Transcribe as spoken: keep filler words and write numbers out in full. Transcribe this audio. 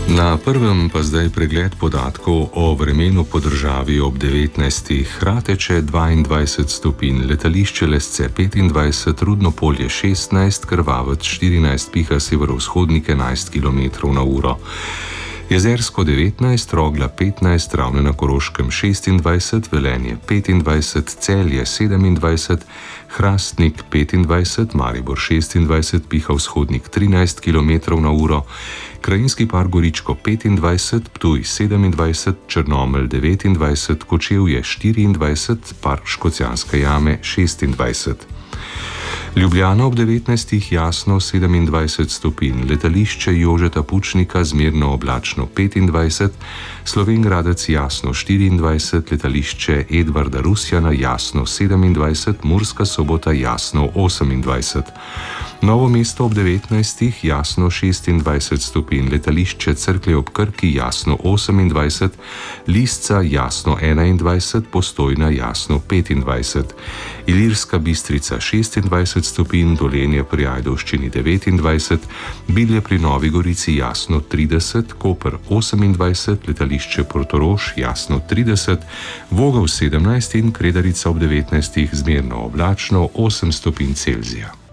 Na prvem pa zdaj pregled podatkov o vremenu po državi ob devetnajstih. Rateče dvaindvajset stopinj, letališče Lesce petindvajset, Rudno Polje šestnajst, Krvavec štirinajst, piha severovzhodnik enajst kilometrov na uro. Jezersko devetnajst, Rogla petnajst, Ravne na Koroškem šestindvajset, Velenje petindvajset, Celje sedemindvajset, Hrastnik petindvajset, Maribor šestindvajset, piha vzhodnik trinajst kilometrov na uro, Krajinski park Goričko petindvajset, Ptuj sedemindvajset, Črnomelj devetindvajset, Kočevje štiriindvajset, Park Škocjanske jame šestindvajset. Ljubljana ob devetnajstih jasno sedemindvajset stopinj, letališče Jožeta Pučnika zmerno oblačno petindvajset, Slovenj Gradec jasno štiriindvajset, letališče Edvarda Rusjana jasno sedemindvajset, Murska Sobota jasno osemindvajset. Novo mesto ob devetnajstih jasno šestindvajset stopinj, letališče Cerklje ob Krki jasno osemindvajset, Lisca jasno enaindvajset, Postojna jasno petindvajset. Ilirska Bistrica šestindvajset stopinj, Dolenje pri Ajdovščini devetindvajset, Bilje pri Novi Gorici jasno trideset, Koper osemindvajset, letališče Portorož jasno trideset, Vogel sedemnajst in Kredarica ob devetnajstih zmerno oblačno osem stopinj Celzija.